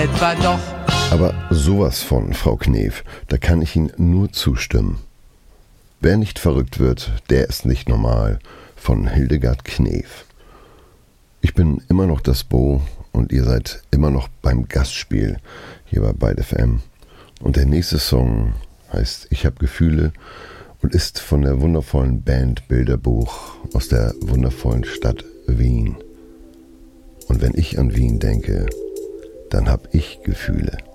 etwa doch. Aber sowas von, Frau Knef, da kann ich Ihnen nur zustimmen. Wer nicht verrückt wird, der ist nicht normal, von Hildegard Knef. Ich bin immer noch das Bo und ihr seid immer noch beim Gastspiel hier bei Byte FM. Und der nächste Song heißt Ich hab Gefühle und ist von der wundervollen Band Bilderbuch aus der wundervollen Stadt Wien. Und wenn ich an Wien denke, dann hab ich Gefühle.